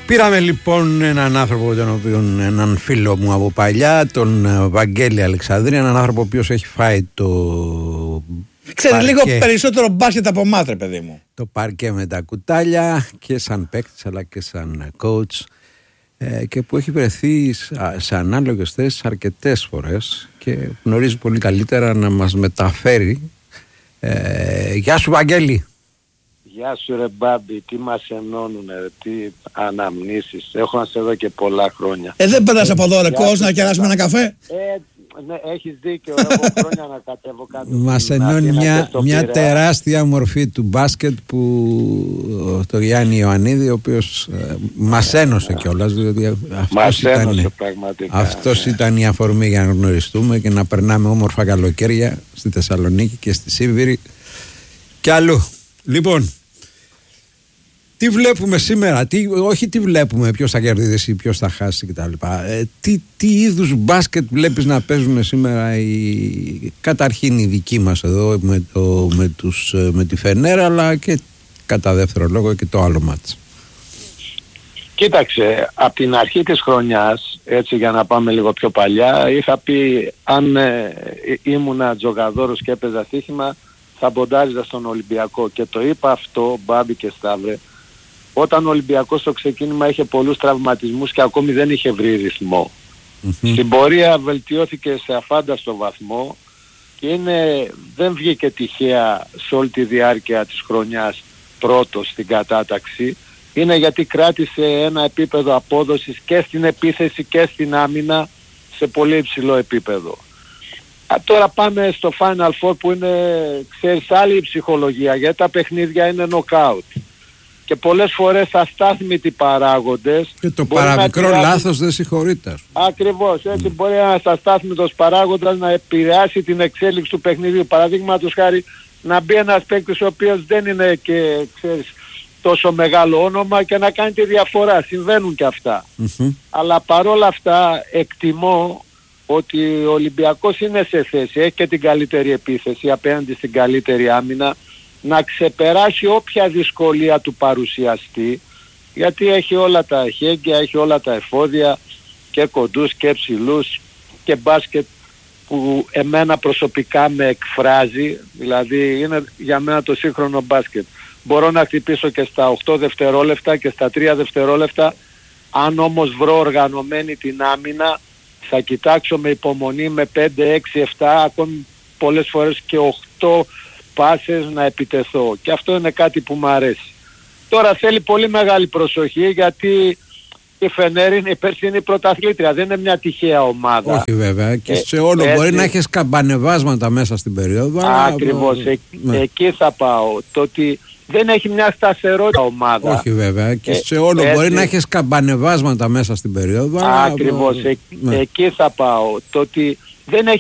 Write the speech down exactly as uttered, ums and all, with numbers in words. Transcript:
Πήραμε λοιπόν έναν άνθρωπο, τον οποίο, έναν φίλο μου από παλιά, τον Βαγγέλη Αλεξανδρή, έναν άνθρωπο ο οποίος έχει φάει το Ξέρει παρκέ, λίγο περισσότερο μπάσκετ από μάτρε, παιδί μου. Το παρκέ με τα κουτάλια και σαν παίκτης αλλά και σαν coach, ε, και που έχει βρεθεί σε ανάλογες θέσεις αρκετές φορές και γνωρίζει πολύ καλύτερα να μας μεταφέρει. Ε, γεια σου Βαγγέλη. Γεια σου ρε Μπάμπη, τι μας ενώνουνε, τι αναμνήσεις. Έχω να σε δω και πολλά χρόνια. Ε, δεν πέρασε από εδώ ρε Κος να κεράσουμε ένα καφέ. Ε, ναι, έχεις δίκιο, έχω χρόνια να κατέβω κάτω. Μας ενώνει μια, μια τεράστια μορφή του μπάσκετ που το Γιάννη Ιωαννίδη, ο οποίος ε, μας ένωσε κιόλας, διότι αυτός, μας ήταν, ένωσε, πραγματικά, αυτός ναι. ήταν η αφορμή για να γνωριστούμε και να περνάμε όμορφα καλοκαίρια στη Θεσσαλονίκη και στη Σίβηρη και αλλού. Λοιπόν, τι βλέπουμε σήμερα, τι, όχι τι βλέπουμε, ποιος θα κερδίσει, ποιος θα χάσει κτλ. Ε, τι, τι είδους μπάσκετ βλέπεις να παίζουν σήμερα οι, καταρχήν οι δικοί μας εδώ με, το, με, τους, με τη Φενέρα, αλλά και κατά δεύτερο λόγο και το άλλο μάτς. Κοίταξε, από την αρχή της χρονιάς, έτσι για να πάμε λίγο πιο παλιά, είχα πει αν ε, ήμουνα τζογαδόρος και έπαιζα στοίχημα θα ποντάριζα στον Ολυμπιακό, και το είπα αυτό, Μπάμπη και Σταύρε, όταν ο Ολυμπιακός στο ξεκίνημα είχε πολλούς τραυματισμούς και ακόμη δεν είχε βρει ρυθμό. Mm-hmm. Στην πορεία βελτιώθηκε σε αφάνταστο βαθμό και είναι, δεν βγήκε τυχαία σε όλη τη διάρκεια της χρονιάς πρώτος στην κατάταξη. Είναι γιατί κράτησε ένα επίπεδο απόδοσης και στην επίθεση και στην άμυνα σε πολύ υψηλό επίπεδο. Α, τώρα πάμε στο Final Four που είναι, ξέρεις, άλλη ψυχολογία, γιατί τα παιχνίδια είναι knockout. Και πολλές φορές αστάθμητοι παράγοντες. Και το παραμικρό να... λάθος δεν συγχωρείται. Ακριβώς, έτσι mm. μπορεί ένας αστάθμητος παράγοντας να επηρεάσει την εξέλιξη του παιχνιδιού. Παραδείγματος χάρη να μπει ένας παίκτης ο οποίος δεν είναι και, ξέρεις, τόσο μεγάλο όνομα και να κάνει τη διαφορά. Συμβαίνουν και αυτά. Mm-hmm. Αλλά παρόλα αυτά εκτιμώ ότι ο Ολυμπιακός είναι σε θέση, έχει και την καλύτερη επίθεση απέναντι στην καλύτερη άμυνα, να ξεπεράσει όποια δυσκολία του παρουσιαστεί, γιατί έχει όλα τα εχέγγυα, έχει όλα τα εφόδια, και κοντούς και ψηλούς και μπάσκετ που εμένα προσωπικά με εκφράζει, δηλαδή είναι για μένα το σύγχρονο μπάσκετ. Μπορώ να χτυπήσω και στα οκτώ δευτερόλεπτα και στα τρία δευτερόλεπτα, αν όμως βρω οργανωμένη την άμυνα θα κοιτάξω με υπομονή με πέντε, έξι, επτά, ακόμη πολλές φορές και οκτώ πάσες να επιτεθώ, και αυτό είναι κάτι που μου αρέσει. Τώρα θέλει πολύ μεγάλη προσοχή, γιατί η Φενέρ είναι η περσινή πρωταθλήτρια, δεν είναι μια τυχαία ομάδα. Όχι βέβαια, και σε όλο ε, μπορεί έτσι... να έχεις καμπανεβάσματα μέσα στην περίοδο. Ακριβώς, ε, ναι. Εκεί θα πάω, το ότι δεν έχει μια σταθερότητα ομάδα. Όχι βέβαια, και σε όλο ε, μπορεί έτσι... να έχεις καμπανεβάσματα μέσα στην περίοδο. Ακριβώς, ε, ναι. Εκεί θα πάω, το ότι δεν έχει